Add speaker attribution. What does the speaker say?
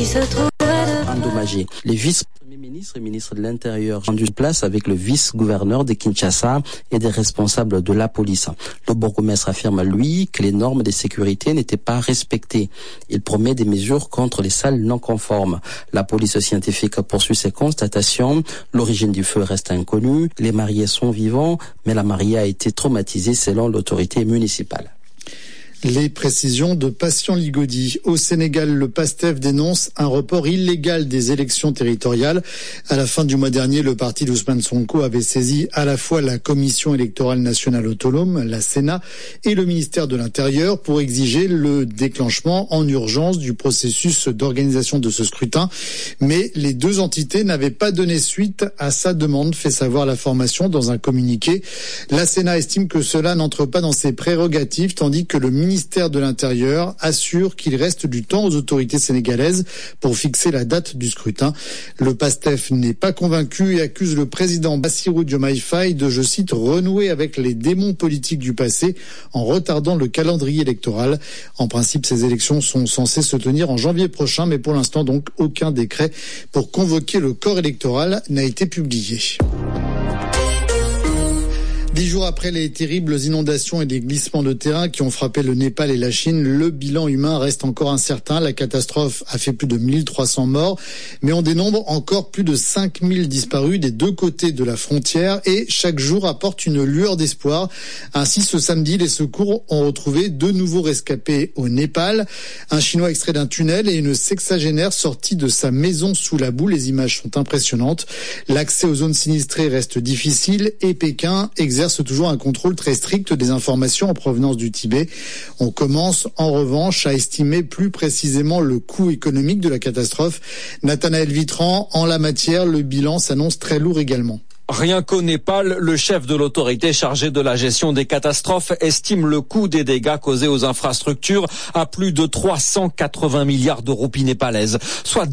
Speaker 1: qui se trouve
Speaker 2: endommagés. Les vice-premiers ministres et ministres de l'Intérieur ont rendu place avec le vice-gouverneur de Kinshasa et des responsables de la police. Le bourgmestre affirme, lui, que les normes de sécurité n'étaient pas respectées. Il promet des mesures contre les salles non conformes. La police scientifique poursuit ses constatations. L'origine du feu reste inconnue. Les mariés sont vivants, mais la mariée a été traumatisée selon l'autorité municipale.
Speaker 3: Les précisions de Patient Ligodi. Au Sénégal, le PASTEF dénonce un report illégal des élections territoriales. À la fin du mois dernier, le parti d'Ousmane Sonko avait saisi à la fois la Commission électorale nationale autonome, la Sénat, et le ministère de l'Intérieur pour exiger le déclenchement en urgence du processus d'organisation de ce scrutin. Mais les deux entités n'avaient pas donné suite à sa demande, fait savoir la formation dans un communiqué. La Sénat estime que cela n'entre pas dans ses prérogatives, tandis que le ministère de l'Intérieur assure qu'il reste du temps aux autorités sénégalaises pour fixer la date du scrutin. Le PASTEF n'est pas convaincu et accuse le président Bassirou Diomaye Faye de, je cite, renouer avec les démons politiques du passé en retardant le calendrier électoral. En principe, ces élections sont censées se tenir en janvier prochain, mais pour l'instant, donc, aucun décret pour convoquer le corps électoral n'a été publié. 10 jours après les terribles inondations et les glissements de terrain qui ont frappé le Népal et la Chine, le bilan humain reste encore incertain. La catastrophe a fait plus de 1300 morts, mais on dénombre encore plus de 5000 disparus des deux côtés de la frontière et chaque jour apporte une lueur d'espoir. Ainsi, ce samedi, les secours ont retrouvé 2 nouveaux rescapés au Népal. Un Chinois extrait d'un tunnel et une sexagénaire sortie de sa maison sous la boue. Les images sont impressionnantes. L'accès aux zones sinistrées reste difficile et Pékin exerce toujours un contrôle très strict des informations en provenance du Tibet. On commence en revanche à estimer plus précisément le coût économique de la catastrophe. Nathanaël Vitran, en la matière, le bilan s'annonce très lourd également.
Speaker 4: Rien qu'au Népal, le chef de l'autorité chargée de la gestion des catastrophes estime le coût des dégâts causés aux infrastructures à plus de 380 milliards de roupies népalaises, soit